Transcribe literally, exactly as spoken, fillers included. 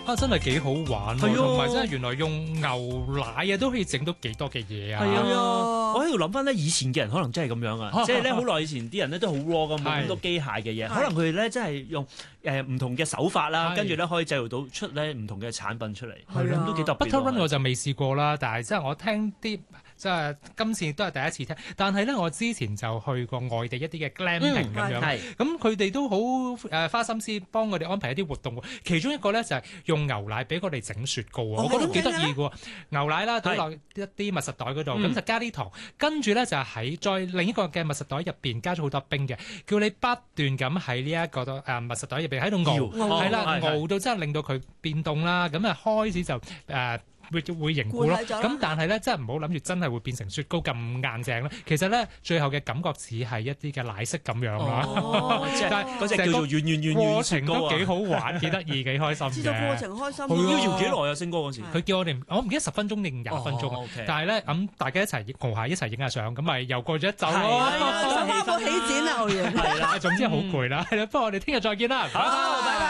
啊，真係幾好玩喎，同埋真係原來用牛奶啊都可以整到幾多嘅嘢啊！ 係啊，我喺度諗翻咧，以前嘅人可能真係咁樣啊，即係咧好耐以前啲人咧都好 raw 咁，冇咁多機械嘅嘢，可能佢哋咧真係用誒唔同嘅手法啦，跟住咧可以製造到出咧唔同嘅產品出嚟，係啊，都幾特別。 Butter Run 我就未試過啦，但係即係我聽啲即係今次都係第一次聽，但係咧我之前就去過外地一啲嘅 glamping 咁樣，咁佢哋都好誒花心思幫我哋安排一啲活動，其中一個咧就係用牛奶俾我哋整雪糕啊，我覺得幾得意嘅喎，牛奶啦倒落一啲密實袋嗰度，咁就加啲糖，跟住咧就喺再另一個嘅密實袋入邊加咗好多冰嘅，叫你不斷咁喺呢一個誒密實袋入邊喺度熬，係啦，熬到真係令到佢變凍啦，咁啊開始就誒。呃會會凝固咯，咁但係咧，真係唔好諗住真係會變成雪糕咁硬淨啦。其實咧，最後嘅感覺似係一啲嘅奶昔咁樣啦。 哦，但係嗰隻叫做圓圓圓圓過程都幾好玩，幾得意，幾開心嘅。 知道過程開心。 要搖幾耐啊？星哥嗰時， 佢叫我哋，我唔記得十分鐘定廿分鐘啊。但係咧，咁大家一齊同下一齊影下相，咁咪又過咗一陣咯。 係啊，花火起展啊，牛完。 係啦，總之好攰啦。係啦，不過我哋聽日再見啦。 好，拜拜。